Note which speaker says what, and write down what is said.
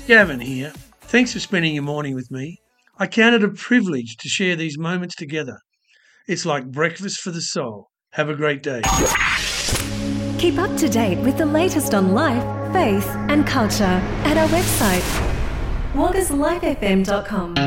Speaker 1: Gavin here. Thanks for spending your morning with me. I count it a privilege to share these moments together. It's like breakfast for the soul. Have a great day.
Speaker 2: Keep up to date with the latest on life, faith and culture at our website, waggaslifefm.com.